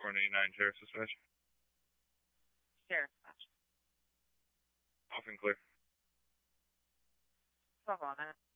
489 Sheriff's Dispatch. Sheriff's Dispatch. Off and clear. 12 on it.